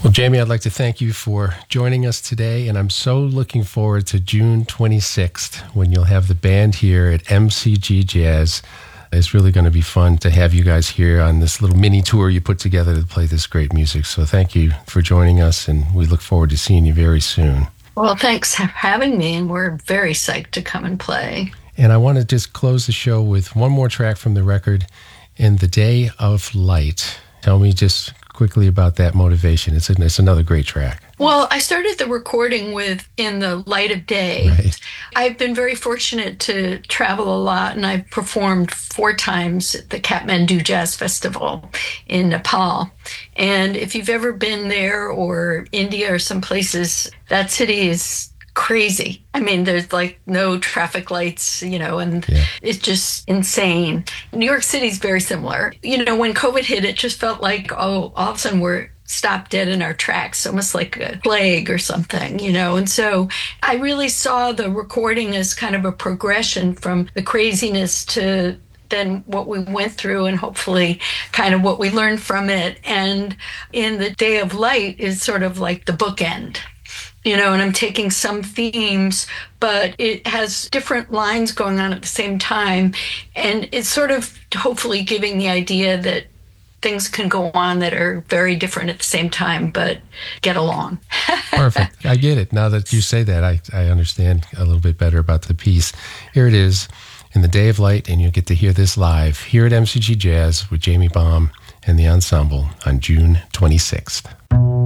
Well, Jamie, I'd like to thank you for joining us today, and I'm so looking forward to June 26th when you'll have the band here at MCG Jazz. It's really going to be fun to have you guys here on this little mini tour you put together to play this great music. So thank you for joining us, and we look forward to seeing you very soon. Well, thanks for having me, and we're very psyched to come and play. And I want to just close the show with one more track from the record, In the Day of Light. Tell me just quickly about that motivation. It's another great track. Well, I started the recording with In the Light of Day. Right. I've been very fortunate to travel a lot, and I've performed 4 times at the Kathmandu Jazz Festival in Nepal. And if you've ever been there, or India or some places, that city is crazy. I mean, there's like no traffic lights, and it's just insane. New York City's very similar. When COVID hit, it just felt like, all of a sudden we're stopped dead in our tracks, almost like a plague or something, And so I really saw the recording as kind of a progression from the craziness to then what we went through, and hopefully kind of what we learned from it. And In the Day of Light is sort of like the bookend. And I'm taking some themes, but it has different lines going on at the same time. And it's sort of hopefully giving the idea that things can go on that are very different at the same time, but get along. Perfect. I get it. Now that you say that, I understand a little bit better about the piece. Here it is, In the Day of Light, and you'll get to hear this live here at MCG Jazz with Jamie Baum and the ensemble on June 26th.